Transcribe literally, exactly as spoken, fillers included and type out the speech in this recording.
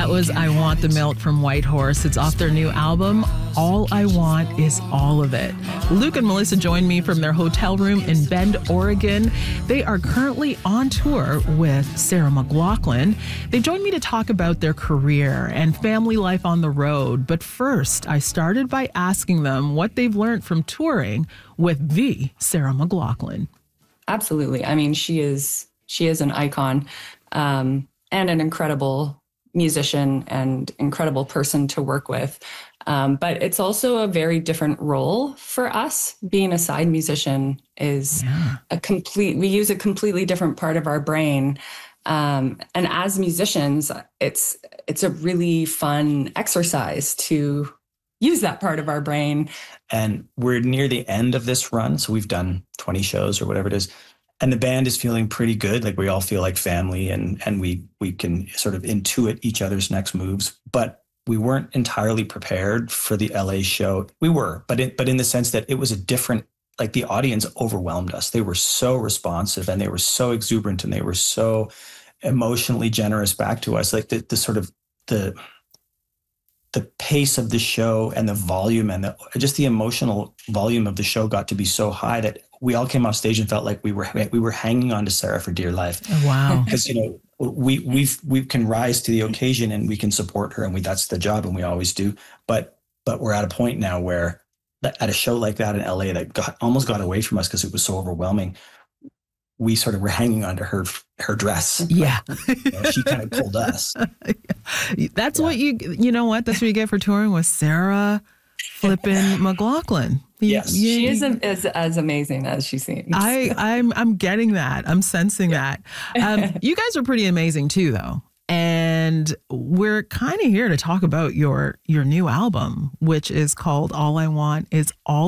That was I Want the Milk from Whitehorse. It's off their new album, All I Want Is All of It. Luke and Melissa joined me from their hotel room in Bend, Oregon. They are currently on tour with Sarah McLachlan. They joined me to talk about their career and family life on the road. But first, I started by asking them what they've learned from touring with the Sarah McLachlan. Absolutely. I mean, she is she is an icon um, and an incredible musician and incredible person to work with. Um, but it's also a very different role for us. Being a side musician is yeah. a complete, we use a completely different part of our brain. Um, and as musicians, it's, it's a really fun exercise to use that part of our brain. And we're near the end of this run. So we've done twenty shows or whatever it is. And the band is feeling pretty good. Like we all feel like family and, and we, we can sort of intuit each other's next moves, but we weren't entirely prepared for the L A show. We were, but it, but in the sense that it was a different, like the audience overwhelmed us. They were so responsive and they were so exuberant and they were so emotionally generous back to us. Like the, the sort of the, the pace of the show and the volume and the, just the emotional volume of the show got to be so high that we all came off stage and felt like we were we were hanging on to Sarah for dear life. Oh, wow! Because you know we we we can rise to the occasion and we can support her and we that's the job and we always do. But but we're at a point now where at a show like that in L A that got almost got away from us because it was so overwhelming. We sort of were hanging onto her her dress. Yeah, like, you know, she kind of pulled us. That's yeah. what you you know what that's what you get for touring with Sarah flippin' McLachlan. Yes, you, she is as, as amazing as she seems. I I'm I'm getting that. I'm sensing yeah. that. Um, you guys are pretty amazing too, though. And we're kind of here to talk about your your new album, which is called All I Want Is All